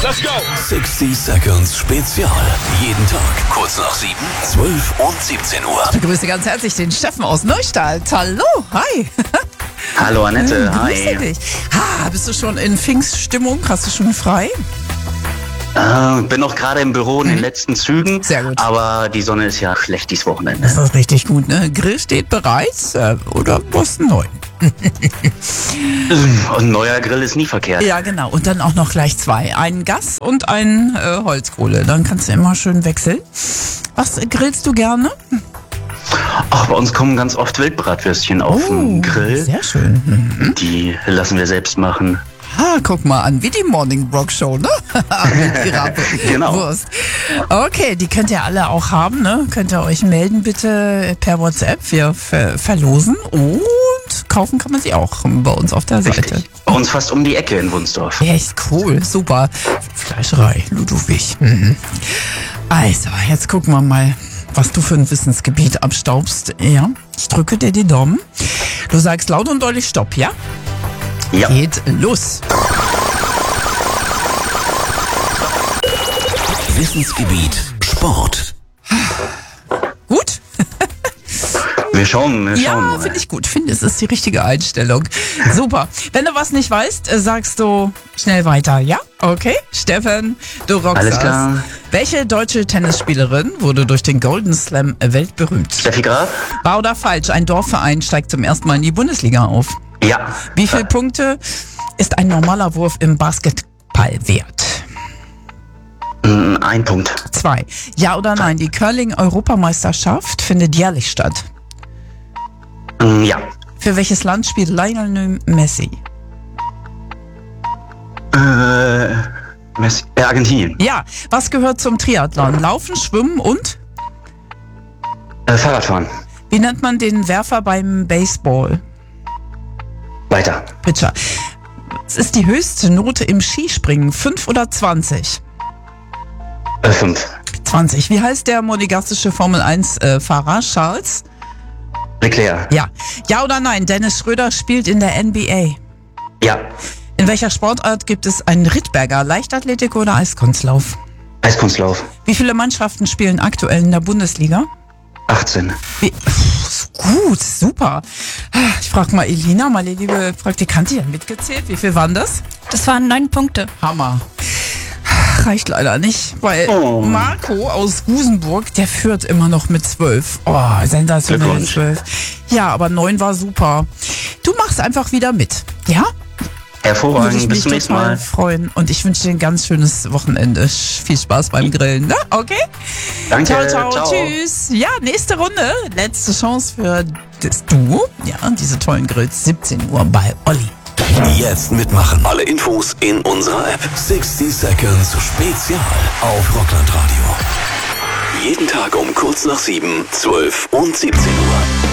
Let's go. 60 Seconds Spezial. Jeden Tag kurz nach 7, 12 und 17 Uhr. Ich begrüße ganz herzlich den Steffen aus Neustadt. Hallo, hi. Hallo Annette, Grüße dich. Bist du schon in Pfingststimmung? Hast du schon frei? Bin noch gerade im Büro in den letzten Zügen. Sehr gut. Aber die Sonne ist ja schlecht dieses Wochenende. Das ist richtig gut, ne? Grill steht bereit. Oder was neu? Ein neuer Grill ist nie verkehrt. Ja, genau. Und dann auch noch gleich 2. Einen Gas und einen Holzkohle. Dann kannst du immer schön wechseln. Was grillst du gerne? Ach, bei uns kommen ganz oft Wildbratwürstchen auf den Grill. Sehr schön. Mhm. Die lassen wir selbst machen. Guck mal an, wie die Morning Brock Show, ne? Mit ihrer Genau. Wurst. Okay, die könnt ihr alle auch haben, ne? Könnt ihr euch melden bitte per WhatsApp. Wir verlosen und kaufen kann man sie auch bei uns auf der Seite. Richtig. Bei uns fast um die Ecke in Wunsdorf. Echt cool, super. Fleischerei, Ludwig. Mhm. Also, jetzt gucken wir mal, was du für ein Wissensgebiet abstaubst. Ja, ich drücke dir die Daumen. Du sagst laut und deutlich Stopp, ja? Ja. Geht los. Wissensgebiet Sport. Gut? Wir schauen Ja, mal. finde ich gut. Finde, es ist die richtige Einstellung. Super. Wenn du was nicht weißt, sagst du schnell weiter, ja? Okay. Steffen, du rockst Alles das. klar. Welche deutsche Tennisspielerin wurde durch den Golden Slam weltberühmt? Steffi Graf? Wahr oder falsch? Ein Dorfverein steigt zum ersten Mal in die Bundesliga auf. Ja. Wie viele Punkte ist ein normaler Wurf im Basketball wert? 1 Punkt. 2. Ja oder nein? Die Curling-Europameisterschaft findet jährlich statt. Ja. Für welches Land spielt Lionel Messi? Argentinien. Ja. Was gehört zum Triathlon? Laufen, Schwimmen und? Fahrradfahren. Wie nennt man den Werfer beim Baseball? Weiter. Pitcher. Was ist die höchste Note im Skispringen? 5 oder 20? 5. 20. Wie heißt der monegastische Formel-1-Fahrer? Charles? Leclerc. Ja. Ja oder nein? Dennis Schröder spielt in der NBA. Ja. In welcher Sportart gibt es einen Rittberger? Leichtathletik oder Eiskunstlauf? Eiskunstlauf. Wie viele Mannschaften spielen aktuell in der Bundesliga? 18. Gut, super. Ich frage mal Elina, meine liebe Praktikantin, hat mitgezählt. Wie viel waren das? Das waren 9 Punkte. Hammer. Reicht leider nicht, weil Marco aus Gusenburg, der führt immer noch mit 12. Oh, sensationell Glückwunsch. 12. Ja, aber 9 war super. Du machst einfach wieder mit, ja? Würde ich Hervorragend. Bis mich zum nächsten total Mal. freuen. Und ich wünsche dir ein ganz schönes Wochenende. Viel Spaß beim Grillen, ne? Okay? Danke. Ciao, ciao, tschüss. Ja, nächste Runde. Letzte Chance für das Duo. Ja, diese tollen Grills. 17 Uhr bei Olli. Jetzt mitmachen. Alle Infos in unserer App. 60 Seconds Spezial auf Rockland Radio. Jeden Tag um kurz nach 7, 12 und 17 Uhr.